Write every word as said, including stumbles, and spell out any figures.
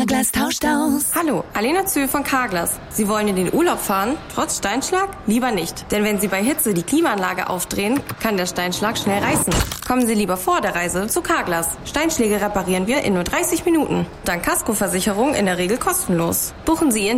Carglass tauscht aus. Hallo, Alena Zühl von Carglass. Sie wollen in den Urlaub fahren, trotz Steinschlag? Lieber nicht. Denn wenn Sie bei Hitze die Klimaanlage aufdrehen, kann der Steinschlag schnell reißen. Kommen Sie lieber vor der Reise zu Carglass. Steinschläge reparieren wir in nur dreißig Minuten. Dank Kaskoversicherung in der Regel kostenlos. Buchen Sie Ihren